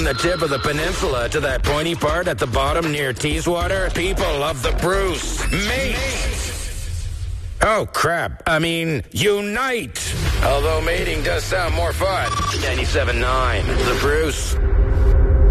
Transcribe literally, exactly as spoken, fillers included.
the tip of the peninsula to that pointy part at the bottom near Teeswater, people of the Bruce, mate! Oh, crap. I mean, unite! Although mating does sound more fun. ninety-seven point nine, the Bruce.